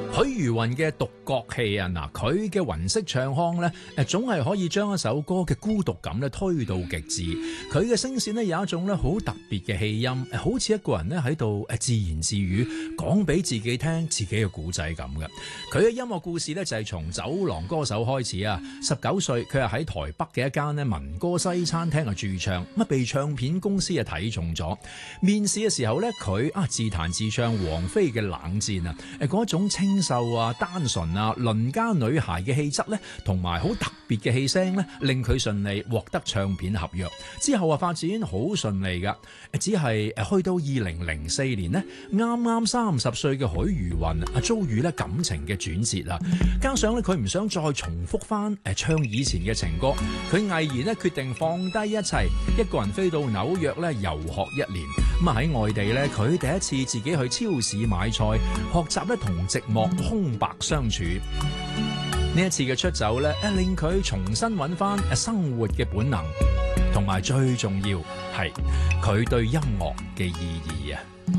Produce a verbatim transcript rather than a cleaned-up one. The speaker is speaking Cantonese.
許茹芸嘅獨角戲啊，嗱佢嘅雲色唱腔咧，誒總係可以將一首歌嘅孤獨感咧推到極致。佢嘅聲線咧有一種咧好特別嘅氣音，誒好似一個人咧喺度誒自言自語，講俾自己聽自己嘅故仔咁嘅。佢嘅音樂故事咧就係從走廊歌手開始啊。十九歲佢係喺台北嘅一間咧民歌西餐廳嘅駐唱，咁啊被唱片公司啊睇中咗。面試嘅時候咧，佢啊自彈自唱王菲嘅冷戰啊，誒嗰一種清秀啊、單純啊、鄰家女孩嘅氣質咧，同埋好特別嘅氣聲咧，令佢順利獲得唱片合約。之後啊發展好順利噶，只係誒去到二零零四年呢，啱啱三十歲嘅許茹芸啊遭遇咧感情嘅轉折啦，加上咧佢唔想再重複翻誒唱以前嘅情歌，佢毅然咧決定放低一切，一個人飛到紐約咧遊學一年。咁啊喺外地咧，佢第一次自己去超市買菜，學習咧同寂寞空白相處。呢一次嘅出走咧，誒令佢重新揾翻生活嘅本能，同埋最重要係佢對音樂嘅意義啊！